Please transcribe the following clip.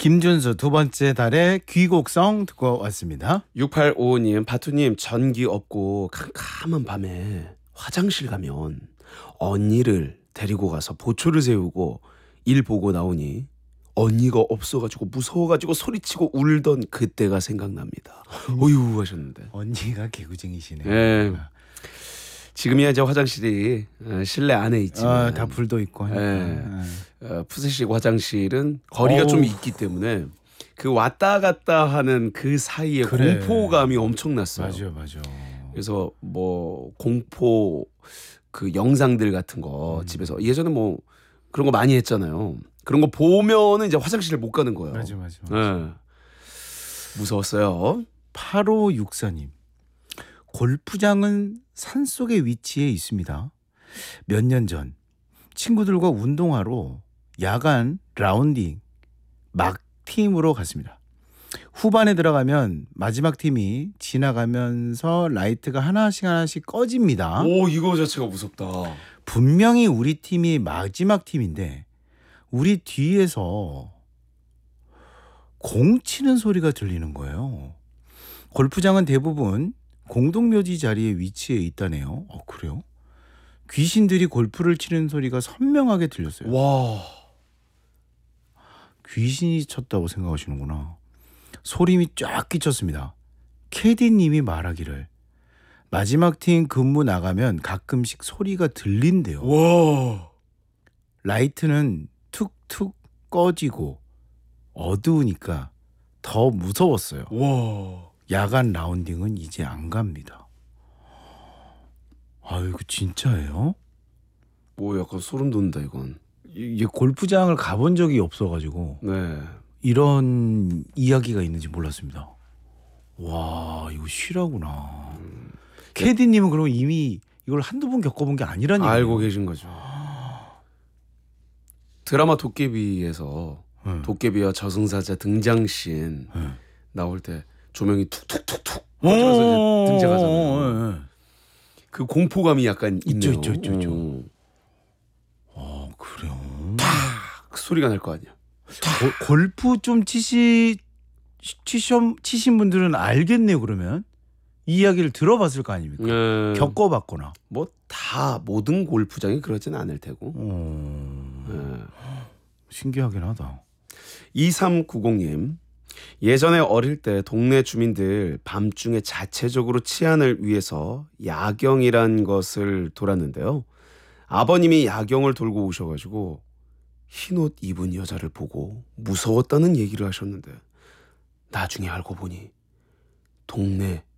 김준수 두 번째 달의 귀곡성 듣고 왔습니다. 6855님, 바투님, 전기 없고 캄캄한 밤에 화장실 가면 언니를 데리고 가서 보초를 세우고 일 보고 나오니 언니가 없어가지고 무서워가지고 소리치고 울던 그때가 생각납니다. 어휴 하셨는데. 언니가 개구쟁이시네요. 예. 지금이야 이제 화장실이 실내 안에 있지만 다 불도 있고 하니까. 푸세식 화장실은 거리가 좀 있기 때문에 그 왔다 갔다 하는 그 사이에 그래. 공포감이 엄청났어요. 맞아. 그래서 뭐 공포 그 영상들 같은 거 집에서 예전에 뭐 그런 거 많이 했잖아요. 그런 거 보면은 이제 화장실을 못 가는 거예요. 맞아. 네. 무서웠어요. 8564님. 골프장은 산속에 위치해 있습니다. 몇 년 전 친구들과 운동하러 야간 라운딩 막 팀으로 갔습니다. 후반에 들어가면 마지막 팀이 지나가면서 라이트가 하나씩 꺼집니다. 오, 이거 자체가 무섭다. 분명히 우리 팀이 마지막 팀인데 우리 뒤에서 공 치는 소리가 들리는 거예요. 골프장은 대부분 공동묘지 자리에 위치해 있다네요. 그래요? 귀신들이 골프를 치는 소리가 선명하게 들렸어요. 와. 귀신이 쳤다고 생각하시는구나. 소림이 쫙 끼쳤습니다. 캐디님이 말하기를 마지막 팀 근무 나가면 가끔씩 소리가 들린대요. 와. 라이트는 툭툭 꺼지고 어두우니까 더 무서웠어요. 와. 야간 라운딩은 이제 안 갑니다. 이거 진짜예요? 뭐 약간 소름 돋는다 이건. 이게 골프장을 가본 적이 없어가지고 네. 이런 이야기가 있는지 몰랐습니다. 와, 이거 실화구나. 캐디님은 그럼 이미 이걸 한두 번 겪어본 게 아니란 얘기예요? 알고 계신 거죠. 드라마 도깨비에서 도깨비와 저승사자 등장씬 나올 때 조명이 툭툭툭툭 꺼지면서 이제 등장하잖아요. 그 공포감이 약간 있네요. 있죠. 그래요. 탁 소리가 날 거 아니야. 골프 좀 치신 분들은 알겠네요. 그러면 이 이야기를 들어봤을 거 아닙니까? 겪어봤거나. 뭐 다 모든 골프장이 그러진 않을 테고. 신기하긴 하다. 2390님, 예전에 어릴 때 동네 주민들 밤중에 자체적으로 치안을 위해서 야경이란 것을 돌았는데요. 아버님이 야경을 돌고 오셔가지고 흰옷 입은 여자를 보고 무서웠다는 얘기를 하셨는데 나중에 알고 보니 동네